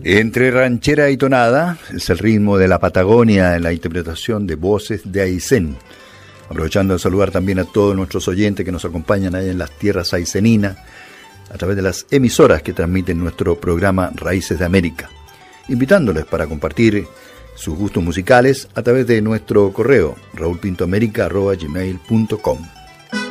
Entre ranchera y tonada es el ritmo de la Patagonia en la interpretación de voces de Aysén. Aprovechando de saludar también a todos nuestros oyentes que nos acompañan ahí en las tierras ayseninas a través de las emisoras que transmiten nuestro programa Raíces de América. Invitándoles para compartir sus gustos musicales a través de nuestro correo raulpintoamerica@gmail.com.